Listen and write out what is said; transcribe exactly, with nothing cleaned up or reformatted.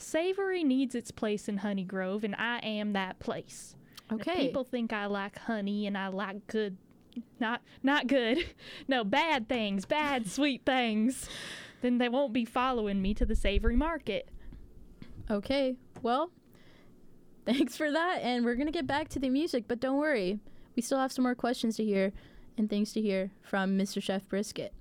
savory needs its place in Honey Grove, and I am that place. Okay. If people think I like honey and I like good, not not good, no, bad things, bad sweet things, then they won't be following me to the savory market. Okay, well, thanks for that, and we're going to get back to the music, but don't worry. We still have some more questions to hear and things to hear from Mister Chef Brisket.